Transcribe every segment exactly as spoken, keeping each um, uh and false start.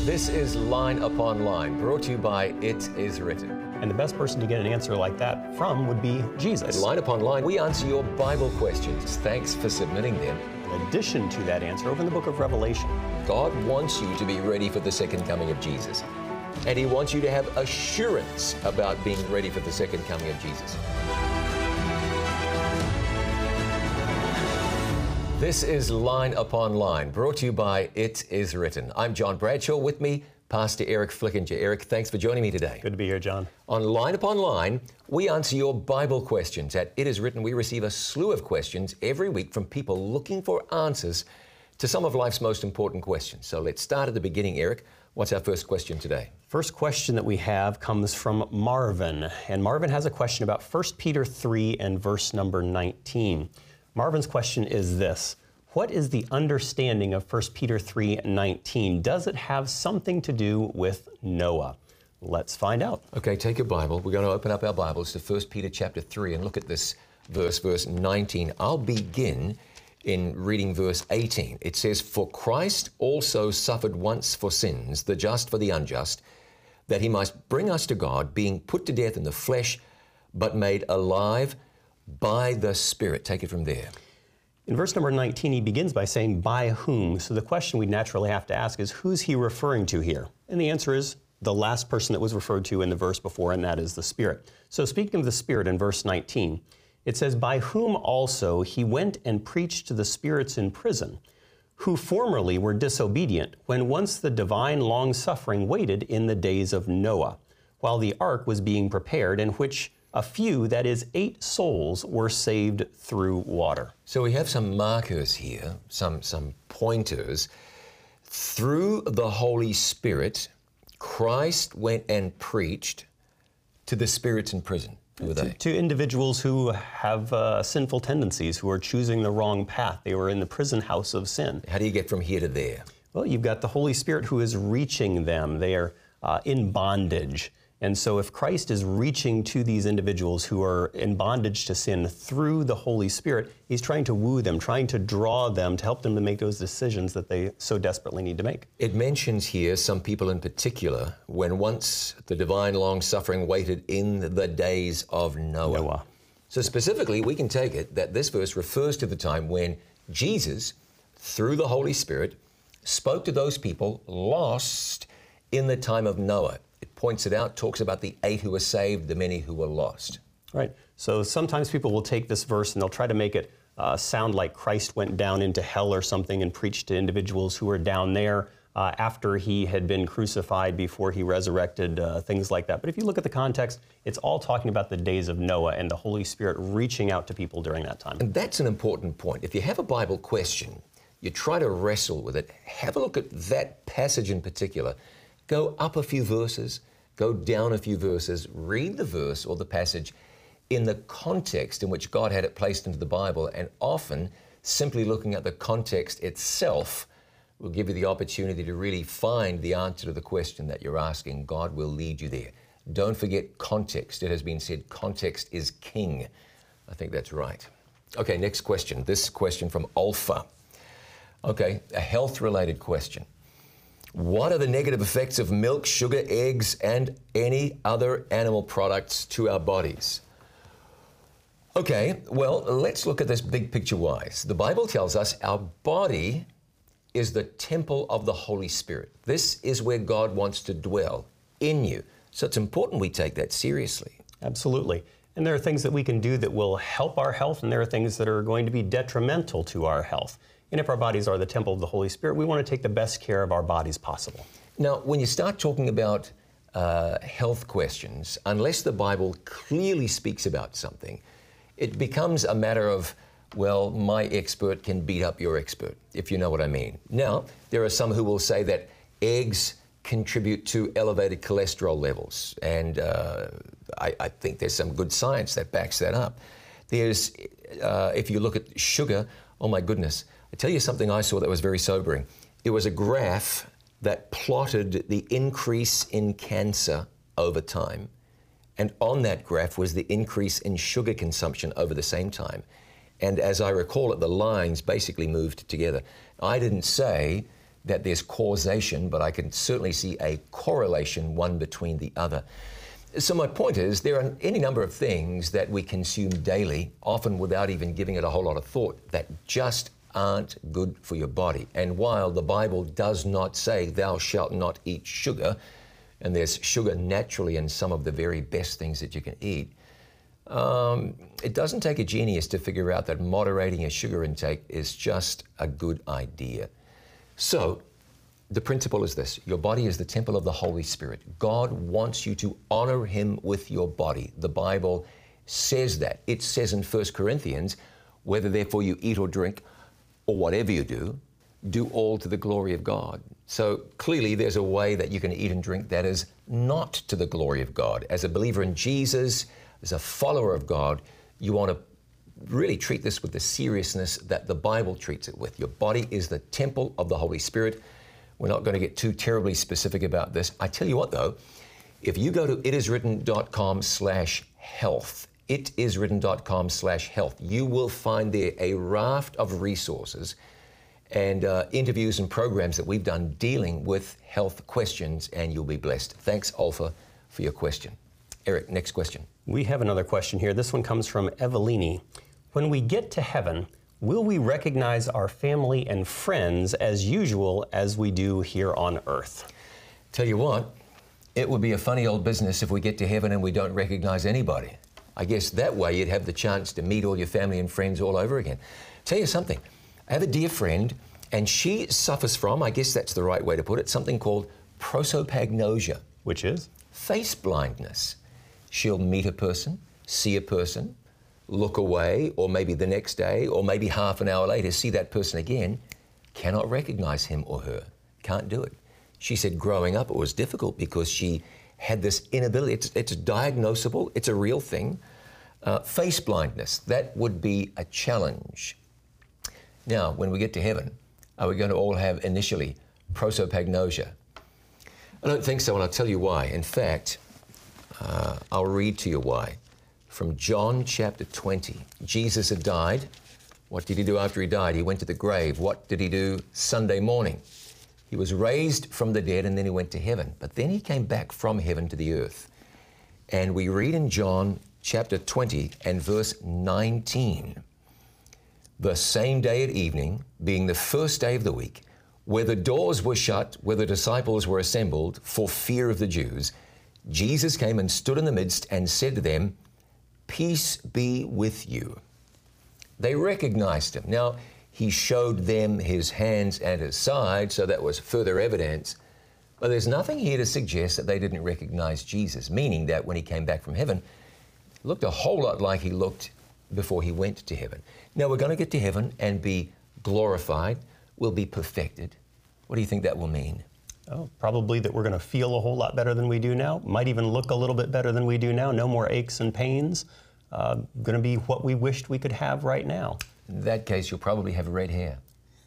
This is Line Upon Line, brought to you by It Is Written. And the best person to get an answer like that from would be Jesus. At Line Upon Line, we answer your Bible questions. Thanks for submitting them. In addition to that answer, open the book of Revelation. God wants you to be ready for the second coming of Jesus. And He wants you to have assurance about being ready for the second coming of Jesus. This is Line Upon Line, brought to you by It Is Written. I'm John Bradshaw. With me, Pastor Eric Flickinger. Eric, thanks for joining me today. Good to be here, John. On Line Upon Line, we answer your Bible questions. At It Is Written, we receive a slew of questions every week from people looking for answers to some of life's most important questions. So let's start at the beginning, Eric. What's our first question today? First question that we have comes from Marvin. And Marvin has a question about First Peter three and verse number nineteen. Marvin's question is this: what is the understanding of First Peter three nineteen? Does it have something to do with Noah? Let's find out. Okay, take your Bible. We're going to open up our Bibles to First Peter chapter three and look at this verse, verse nineteen. I'll begin in reading verse eighteen. It says, "For Christ also suffered once for sins, the just for the unjust, that He might bring us to God, being put to death in the flesh, but made alive by the Spirit." Take it from there. In verse number nineteen, he begins by saying, by whom? So the question we naturally have to ask is, who's he referring to here? And the answer is the last person that was referred to in the verse before, and that is the Spirit. So speaking of the Spirit in verse nineteen, it says, by whom also he went and preached to the spirits in prison, who formerly were disobedient, when once the divine long-suffering waited in the days of Noah, while the ark was being prepared, in which a few, that is, eight souls, were saved through water. So we have some markers here, some, some pointers. Through the Holy Spirit, Christ went and preached to the spirits in prison. Who were they? To, to individuals who have uh, sinful tendencies, who are choosing the wrong path. They were in the prison house of sin. How do you get from here to there? Well, you've got the Holy Spirit who is reaching them. They are uh, in bondage. And so if Christ is reaching to these individuals who are in bondage to sin through the Holy Spirit, He's trying to woo them, trying to draw them, to help them to make those decisions that they so desperately need to make. It mentions here some people in particular, when once the divine long-suffering waited in the days of Noah. Noah. So specifically, we can take it that this verse refers to the time when Jesus, through the Holy Spirit, spoke to those people lost in the time of Noah. It points it out, talks about the eight who were saved, the many who were lost. Right. So sometimes people will take this verse and they'll try to make it uh, sound like Christ went down into hell or something and preached to individuals who were down there uh, after He had been crucified, before He resurrected, uh, things like that. But if you look at the context, it's all talking about the days of Noah and the Holy Spirit reaching out to people during that time. And that's an important point. If you have a Bible question, you try to wrestle with it, have a look at that passage in particular. Go up a few verses, go down a few verses, read the verse or the passage in the context in which God had it placed into the Bible, and often simply looking at the context itself will give you the opportunity to really find the answer to the question that you're asking. God will lead you there. Don't forget context. It has been said context is king. I think that's right. Okay, next question. This question from Alpha. Okay, a health-related question. What are the negative effects of milk, sugar, eggs, and any other animal products to our bodies? Okay, well, let's look at this big picture-wise. The Bible tells us our body is the temple of the Holy Spirit. This is where God wants to dwell, in you. So it's important we take that seriously. Absolutely. And there are things that we can do that will help our health, and there are things that are going to be detrimental to our health. And if our bodies are the temple of the Holy Spirit, we want to take the best care of our bodies possible. Now, when you start talking about uh, health questions, unless the Bible clearly speaks about something, it becomes a matter of, well, my expert can beat up your expert, if you know what I mean. Now, there are some who will say that eggs contribute to elevated cholesterol levels, and uh, I, I think there's some good science that backs that up. There's, uh, if you look at sugar, oh my goodness, I tell you something I saw that was very sobering. It was a graph that plotted the increase in cancer over time. And on that graph was the increase in sugar consumption over the same time. And as I recall it, the lines basically moved together. I didn't say that there's causation, but I can certainly see a correlation one between the other. So my point is, there are any number of things that we consume daily, often without even giving it a whole lot of thought, that just aren't good for your body. And while the Bible does not say, thou shalt not eat sugar, and there's sugar naturally in some of the very best things that you can eat, um, it doesn't take a genius to figure out that moderating your sugar intake is just a good idea. So, the principle is this: your body is the temple of the Holy Spirit. God wants you to honor Him with your body. The Bible says that. It says in First Corinthians, whether therefore you eat or drink, or whatever you do, do all to the glory of God. So clearly there's a way that you can eat and drink that is not to the glory of God. As a believer in Jesus, as a follower of God, you want to really treat this with the seriousness that the Bible treats it with. Your body is the temple of the Holy Spirit. We're not going to get too terribly specific about this. I tell you what, though, if you go to itiswritten.com slash health, itiswritten.com slash health, you will find there a raft of resources and uh, interviews and programs that we've done dealing with health questions, and you'll be blessed. Thanks, Olfa, for your question. Eric, next question. We have another question here. This one comes from Evelini. When we get to heaven, will we recognize our family and friends as usual as we do here on earth? Tell you what, it would be a funny old business if we get to heaven and we don't recognize anybody. I guess that way you'd have the chance to meet all your family and friends all over again. Tell you something, I have a dear friend, and she suffers from, I guess that's the right way to put it, something called prosopagnosia. Which is? Face blindness. She'll meet a person, see a person, look away, or maybe the next day, or maybe half an hour later, see that person again, cannot recognize him or her, can't do it. She said growing up it was difficult because she had this inability, it's, it's diagnosable, it's a real thing. Uh, face blindness, that would be a challenge. Now, when we get to heaven, are we going to all have initially prosopagnosia? I don't think so, and I'll tell you why. In fact, uh, I'll read to you why. From John chapter twenty, Jesus had died. What did he do after he died? He went to the grave. What did he do Sunday morning? He was raised from the dead, and then he went to heaven. But then he came back from heaven to the earth. And we read in John chapter twenty and verse nineteen, the same day at evening, being the first day of the week, where the doors were shut, where the disciples were assembled for fear of the Jews, Jesus came and stood in the midst and said to them, "Peace be with you." They recognized him. Now, he showed them his hands and his side, so that was further evidence. But there's nothing here to suggest that they didn't recognize Jesus, meaning that when he came back from heaven, he looked a whole lot like he looked before he went to heaven. Now, we're going to get to heaven and be glorified. We'll be perfected. What do you think that will mean? Oh, probably that we're going to feel a whole lot better than we do now. Might even look a little bit better than we do now. No more aches and pains. Uh, going to be what we wished we could have right now. In that case, you'll probably have red hair.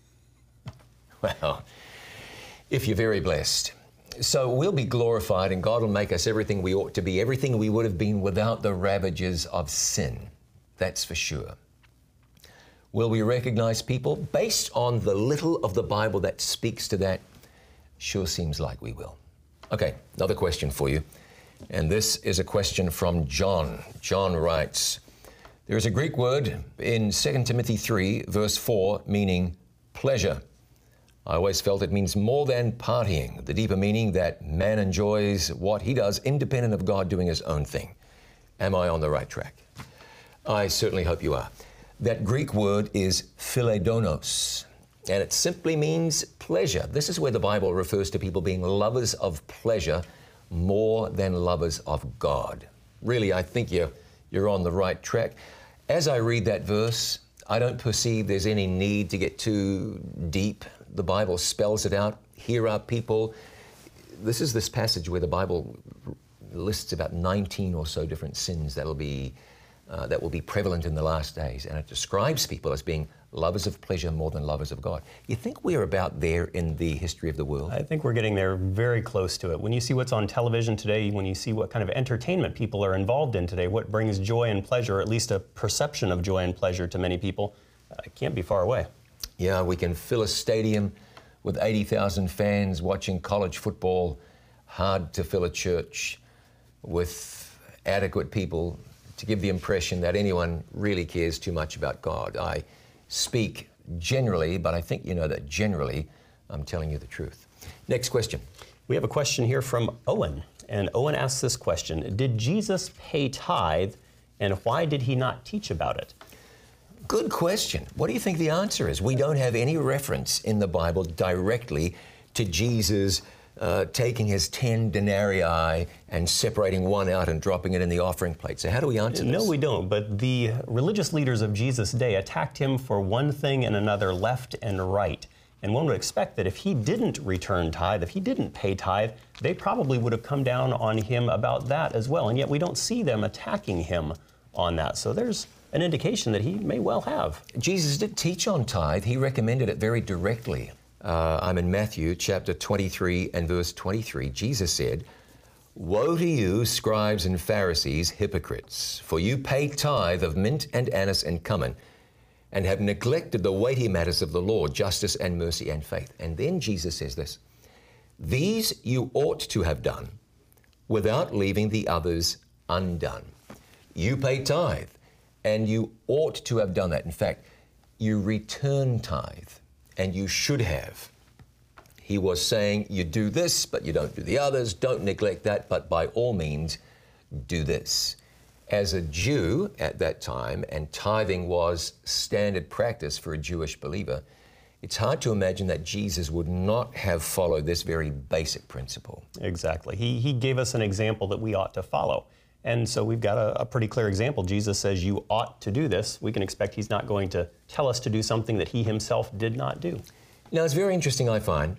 Well, if you're very blessed. So we'll be glorified, and God will make us everything we ought to be, everything we would have been without the ravages of sin. That's for sure. Will we recognize people? Based on the little of the Bible that speaks to that, sure seems like we will. Okay, another question for you. And this is a question from John. John writes, there is a Greek word in Second Timothy three, verse four, meaning pleasure. I always felt it means more than partying, the deeper meaning that man enjoys what he does independent of God doing his own thing. Am I on the right track? I certainly hope you are. That Greek word is philedonos, and it simply means pleasure. This is where the Bible refers to people being lovers of pleasure more than lovers of God. Really, I think you're, you're on the right track. As I read that verse, I don't perceive there's any need to get too deep. The Bible spells it out. Here are people. This is this passage where the Bible lists about nineteen or so different sins that'll be Uh, that will be prevalent in the last days, and it describes people as being lovers of pleasure more than lovers of God. You think we're about there in the history of the world? I think we're getting there very close to it. When you see what's on television today, when you see what kind of entertainment people are involved in today, what brings joy and pleasure, or at least a perception of joy and pleasure to many people, uh, it can't be far away. Yeah, we can fill a stadium with eighty thousand fans watching college football, hard to fill a church with adequate people to give the impression that anyone really cares too much about God. I speak generally, but I think you know that generally I'm telling you the truth. Next question. We have a question here from Owen, and Owen asks this question: did Jesus pay tithe, and why did he not teach about it? Good question. What do you think the answer is? We don't have any reference in the Bible directly to Jesus uh, taking his ten denarii and separating one out and dropping it in the offering plate. So how do we answer this? No, we don't. But the religious leaders of Jesus' day attacked him for one thing and another, left and right. And one would expect that if he didn't return tithe, if he didn't pay tithe, they probably would have come down on him about that as well. And yet we don't see them attacking him on that. So there's an indication that he may well have. Jesus did teach on tithe. He recommended it very directly. Uh, I'm in Matthew chapter twenty-three and verse twenty-three. Jesus said, "Woe to you, scribes and Pharisees, hypocrites, for you pay tithe of mint and anise and cumin, and have neglected the weighty matters of the law, justice and mercy and faith." And then Jesus says this, "These you ought to have done without leaving the others undone." You pay tithe, and you ought to have done that. In fact, you return tithe, and you should have. He was saying, you do this, but you don't do the others. Don't neglect that, but by all means, do this. As a Jew at that time, and tithing was standard practice for a Jewish believer, it's hard to imagine that Jesus would not have followed this very basic principle. Exactly. He, he gave us an example that we ought to follow. And so we've got a, a pretty clear example. Jesus says you ought to do this. We can expect he's not going to tell us to do something that he himself did not do. Now, it's very interesting, I find.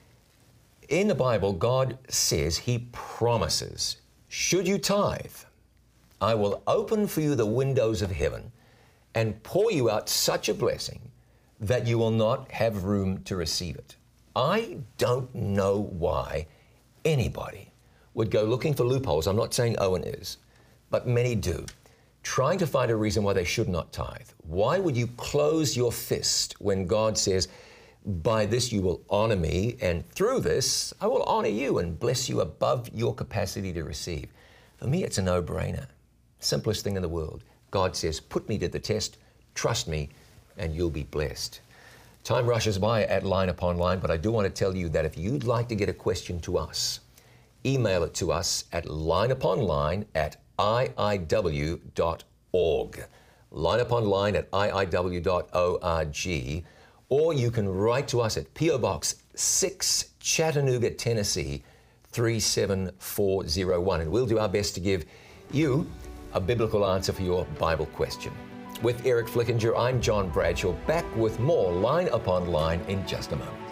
In the Bible, God says, he promises, should you tithe, I will open for you the windows of heaven and pour you out such a blessing that you will not have room to receive it. I don't know why anybody would go looking for loopholes. I'm not saying Owen is, but many do, trying to find a reason why they should not tithe. Why would you close your fist when God says, by this you will honor me, and through this I will honor you and bless you above your capacity to receive? For me, it's a no-brainer. Simplest thing in the world. God says, put me to the test, trust me, and you'll be blessed. Time rushes by at Line Upon Line, but I do want to tell you that if you'd like to get a question to us, email it to us at lineuponline at I I W dot org. Lineuponline at I I W dot org. Or you can write to us at P O Box six, Chattanooga, Tennessee, three seven four zero one. And we'll do our best to give you a biblical answer for your Bible question. With Eric Flickinger, I'm John Bradshaw, back with more Line Upon Line in just a moment.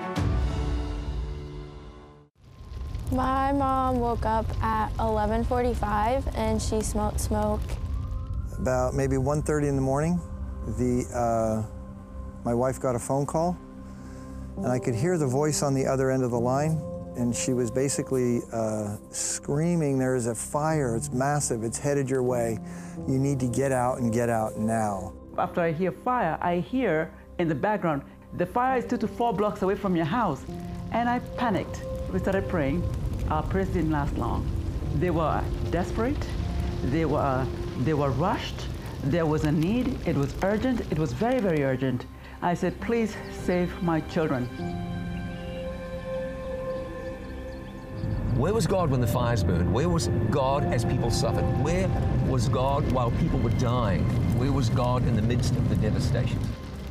My mom woke up at eleven forty-five and she smelled smoke. About maybe one thirty in the morning, the, uh, my wife got a phone call, and I could hear the voice on the other end of the line, and she was basically uh, screaming, "There is a fire, it's massive, it's headed your way. You need to get out and get out now." After I hear fire, I hear in the background, "The fire is two to four blocks away from your house." And I panicked. We started praying. Our prayers didn't last long. They were desperate. They were, they were rushed. There was a need. It was urgent. It was very, very urgent. I said, "Please save my children." Where was God when the fires burned? Where was God as people suffered? Where was God while people were dying? Where was God in the midst of the devastation?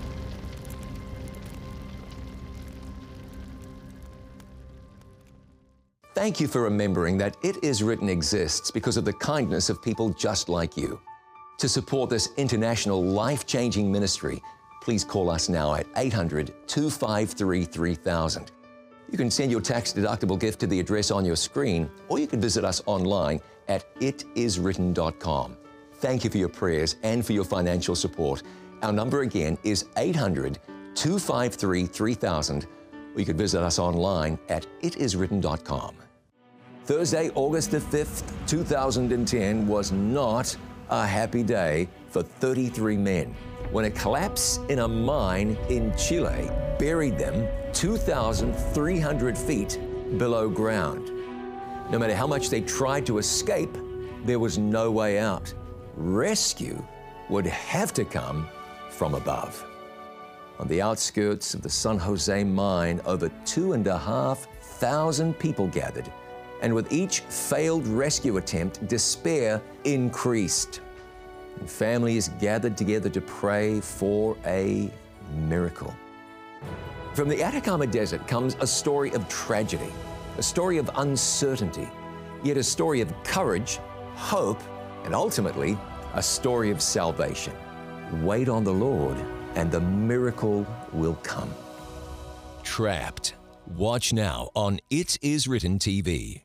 Thank you for remembering that It Is Written exists because of the kindness of people just like you. To support this international life-changing ministry, please call us now at eight hundred, two five three, three thousand. You can send your tax-deductible gift to the address on your screen, or you can visit us online at it is written dot com. Thank you for your prayers and for your financial support. Our number again is eight hundred, two five three, three thousand, or you can visit us online at it is written dot com. Thursday, August the fifth, two thousand ten was not a happy day for thirty-three men. when a collapse in a mine in Chile buried them two thousand three hundred feet below ground. No matter how much they tried to escape, there was no way out. Rescue would have to come from above. On the outskirts of the San Jose mine, over two and a half thousand people gathered, and with each failed rescue attempt, despair increased. And families gathered together to pray for a miracle. From the Atacama Desert comes a story of tragedy, a story of uncertainty, yet a story of courage, hope, and ultimately, a story of salvation. Wait on the Lord, and the miracle will come. Trapped. Watch now on It Is Written T V.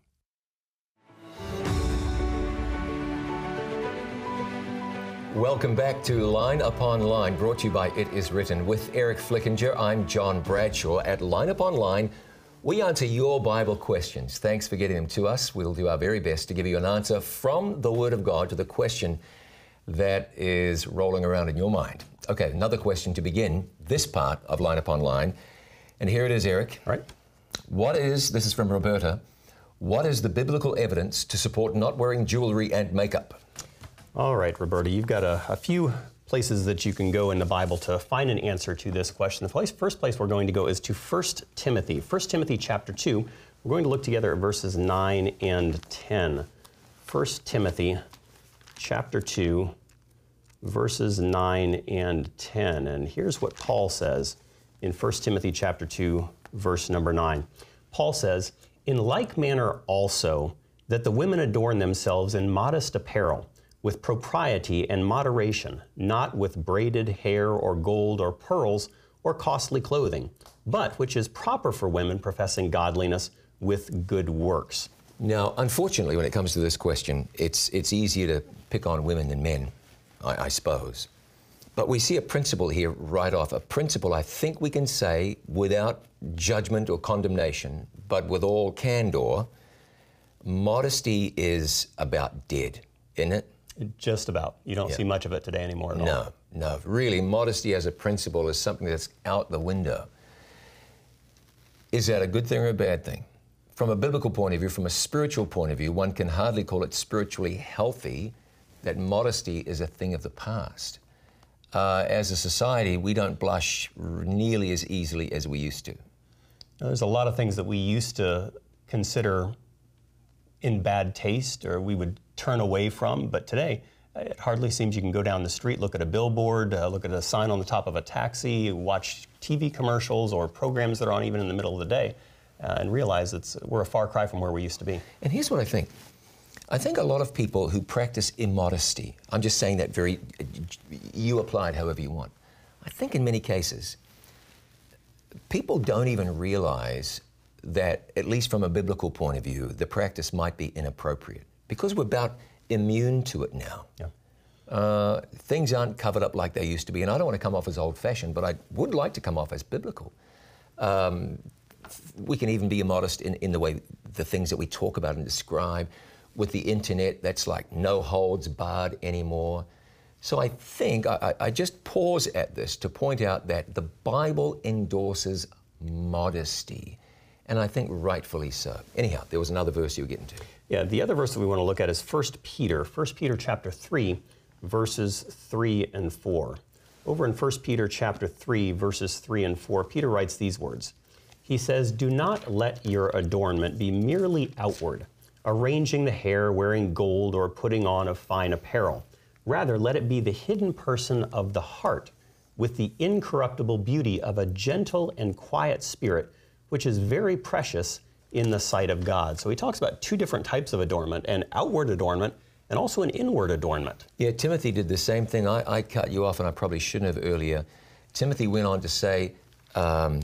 Welcome back to Line Upon Line, brought to you by It Is Written. With Eric Flickinger, I'm John Bradshaw. At Line Upon Line, we answer your Bible questions. Thanks for getting them to us. We'll do our very best to give you an answer from the Word of God to the question that is rolling around in your mind. Okay, another question to begin this part of Line Upon Line. And here it is, Eric. All right. What is, this is from Roberta, what is the biblical evidence to support not wearing jewelry and makeup? All right, Roberta, you've got a, a few places that you can go in the Bible to find an answer to this question. The place, first place we're going to go is to First Timothy. First Timothy chapter two. We're going to look together at verses nine and ten. First Timothy chapter two, verses nine and ten. And here's what Paul says in First Timothy chapter two, verse number nine. Paul says, "In like manner also, that the women adorn themselves in modest apparel, with propriety and moderation, not with braided hair or gold or pearls or costly clothing, but which is proper for women professing godliness with good works." Now, unfortunately, when it comes to this question, it's, it's easier to pick on women than men, I, I suppose. But we see a principle here right off, a principle I think we can say without judgment or condemnation, but with all candor. Modesty is about dead, isn't it? Just about. You don't Yeah. see much of it today anymore at all. No, no. Really, modesty as a principle is something that's out the window. Is that a good thing or a bad thing? From a biblical point of view, from a spiritual point of view, one can hardly call it spiritually healthy that modesty is a thing of the past. Uh, as a society, we don't blush nearly as easily as we used to. Now, there's a lot of things that we used to consider in bad taste or we would turn away from, but today it hardly seems you can go down the street, look at a billboard, uh, look at a sign on the top of a taxi, watch T V commercials or programs that are on even in the middle of the day, uh, and realize it's, we're a far cry from where we used to be. And here's what I think. I think a lot of people who practice immodesty, I'm just saying that very, you apply it however you want. I think in many cases, people don't even realize that, at least from a biblical point of view, the practice might be inappropriate because we're about immune to it now. Yeah. Uh, things aren't covered up like they used to be, and I don't want to come off as old-fashioned, but I would like to come off as biblical. Um, we can even be immodest in, in the way, the things that we talk about and describe. With the internet, that's like no holds barred anymore. So I think, I, I just pause at this to point out that the Bible endorses modesty. And I think rightfully so. Anyhow, there was another verse you were getting to. Yeah, the other verse that we want to look at is First Peter. First Peter chapter three, verses three and four. Over in First Peter chapter three, verses three and four, Peter writes these words. He says, "Do not let your adornment be merely outward, arranging the hair, wearing gold, or putting on of fine apparel. Rather, let it be the hidden person of the heart, with the incorruptible beauty of a gentle and quiet spirit, which is very precious in the sight of God." So he talks about two different types of adornment, an outward adornment and also an inward adornment. Yeah, Timothy did the same thing. I, I cut you off, and I probably shouldn't have earlier. Timothy went on to say, um,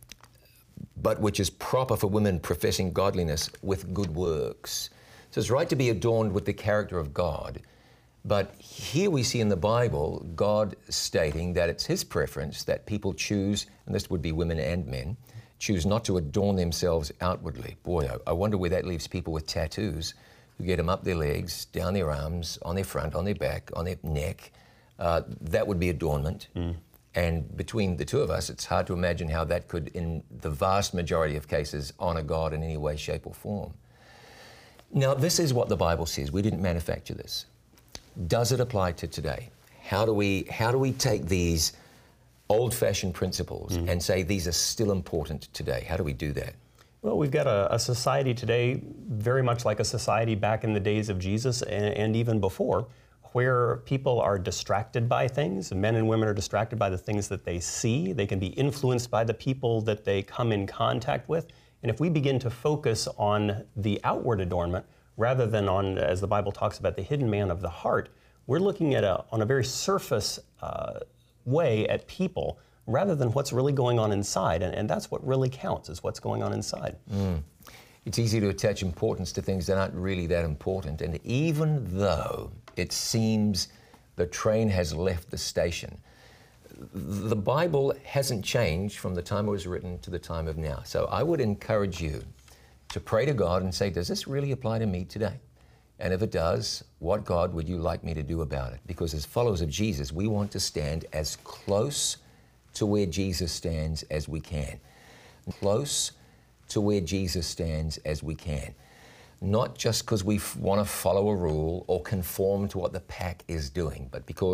but which is proper for women professing godliness with good works. So it's right to be adorned with the character of God. But here we see in the Bible, God stating that it's his preference that people choose, and this would be women and men, choose not to adorn themselves outwardly. Boy, I, I wonder where that leaves people with tattoos who get them up their legs, down their arms, on their front, on their back, on their neck. uh, that would be adornment. Mm. And between the two of us, it's hard to imagine how that could, in the vast majority of cases, honor God in any way, shape, or form. Now, this is what the Bible says. We didn't manufacture this. Does it apply to today? How do we, how do we take these old-fashioned principles mm. and say these are still important today? How do we do that? Well, we've got a, a society today very much like a society back in the days of Jesus and, and even before, where people are distracted by things. Men and women are distracted by the things that they see. They can be influenced by the people that they come in contact with. And if we begin to focus on the outward adornment rather than on, as the Bible talks about, the hidden man of the heart, we're looking at a, on a very surface uh, way at people rather than what's really going on inside. And, and that's what really counts, is what's going on inside. Mm. It's easy to attach importance to things that aren't really that important. And even though it seems the train has left the station, the Bible hasn't changed from the time it was written to the time of now. So I would encourage you to pray to God and say, does this really apply to me today? And if it does, what, God, would you like me to do about it? Because as followers of Jesus, we want to stand as close to where Jesus stands as we can. Close to where Jesus stands as we can. Not just because we f- want to follow a rule or conform to what the pack is doing, but because